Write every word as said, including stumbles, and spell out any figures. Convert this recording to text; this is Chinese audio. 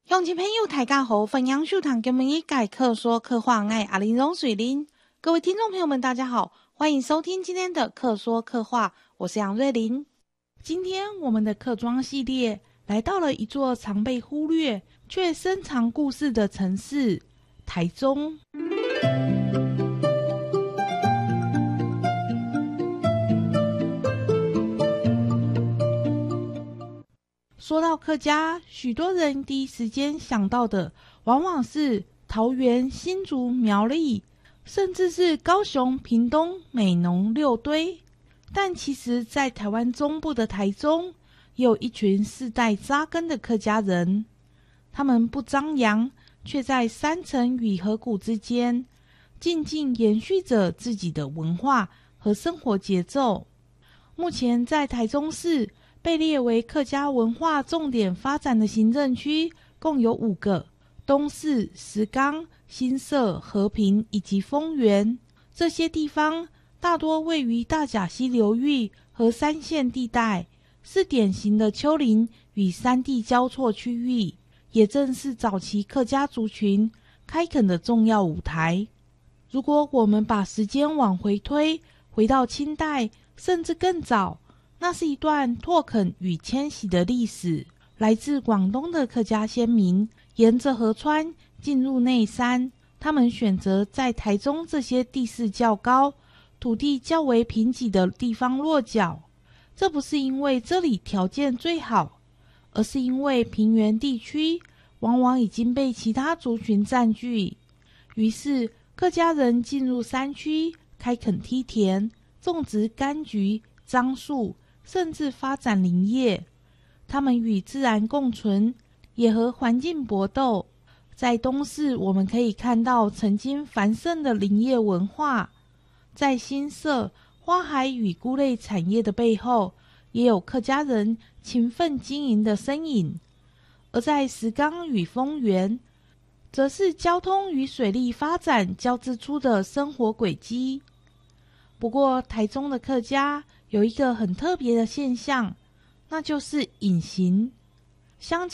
乡亲朋友大家好，分享收听今日一改客说客话，我阿玲蓉水玲。各位听众朋友们大家好，欢迎收听今天的客说客话，我是杨瑞玲。今天我们的客庄系列来到了一座常被忽略却深藏故事的城市——台中。说到客家，许多人第一时间想到的往往是桃园、新竹、苗栗，甚至是高雄、屏东、美浓、六堆。但其实在台湾中部的台中，也有一群世代扎根的客家人，他们不张扬，却在山城与河谷之间静静延续着自己的文化和生活节奏。目前在台中市被列为客家文化重点发展的行政区共有五个：东势、石冈、新社、和平以及丰原。这些地方大多位于大甲溪流域和山线地带，是典型的丘陵与山地交错区域，也正是早期客家族群开垦的重要舞台。如果我们把时间往回推，回到清代甚至更早，那是一段拓垦与迁徙的历史。来自广东的客家先民沿着河川进入内山，他们选择在台中这些地势较高、土地较为贫瘠的地方落脚。这不是因为这里条件最好，而是因为平原地区往往已经被其他族群占据。于是客家人进入山区开垦梯田，种植柑橘、樟树，甚至发展林业。他们与自然共存，也和环境搏斗。在东势，我们可以看到曾经繁盛的林业文化；在新社，花海与菇类产业的背后，也有客家人勤奋经营的身影。而在石冈与丰原，则是交通与水利发展交织出的生活轨迹。不过，台中的客家有一个很特别的现象，那就是隐形。相